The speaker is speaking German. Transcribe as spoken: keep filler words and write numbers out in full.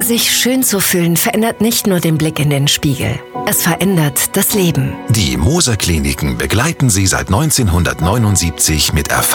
Sich schön zu fühlen verändert nicht nur den Blick in den Spiegel. Es verändert das Leben. Die Moser Kliniken begleiten Sie seit neunzehnhundertneunundsiebzig mit Erfahrung